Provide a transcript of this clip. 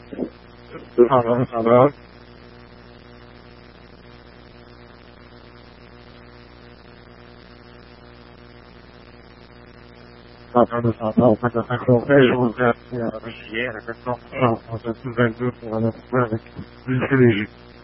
خلاص خلاص. أنا أعطاه حتى أخذ خير وزاد يا بشير كنت أعطاه وستبدو على ذلك بالحليل.